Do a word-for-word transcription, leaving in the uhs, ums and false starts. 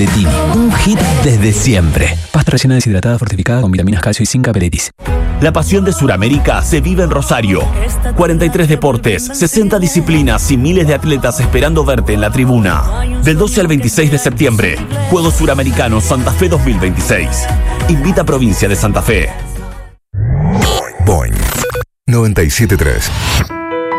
Tini, un hit desde siempre. Pasta rellena deshidratada fortificada con vitaminas, calcio y zinc Aperitis. La pasión de Suramérica se vive en Rosario. cuarenta y tres deportes, sesenta disciplinas y miles de atletas esperando verte en la tribuna. Del doce al veintiséis de septiembre, Juegos Suramericanos Santa Fe dos mil veintiséis. Invita a Provincia de Santa Fe. Boing noventa y siete punto tres.